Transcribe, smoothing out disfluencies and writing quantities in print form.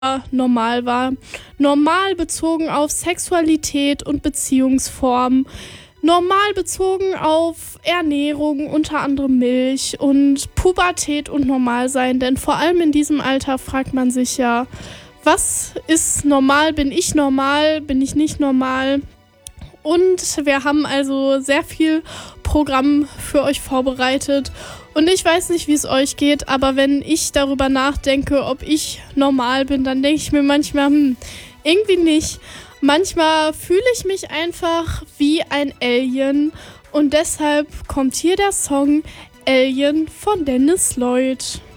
normal war. Normal bezogen auf Sexualität und Beziehungsformen. Normal bezogen auf Ernährung, unter anderem Milch und Pubertät und Normalsein. Denn vor allem in diesem Alter fragt man sich ja, was ist normal? Bin ich normal? Bin ich nicht normal? Und wir haben also sehr viel Programm für euch vorbereitet. Und ich weiß nicht, wie es euch geht, aber wenn ich darüber nachdenke, ob ich normal bin, dann denke ich mir manchmal, irgendwie nicht. Manchmal fühle ich mich einfach wie ein Alien. Und deshalb kommt hier der Song Alien von Dennis Lloyd.